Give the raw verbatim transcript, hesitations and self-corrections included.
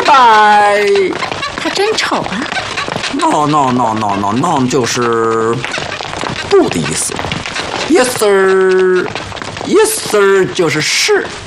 拜。 他真丑啊。 No no no no no no 就是不的意思。Yes sir，Yes sir 就是是。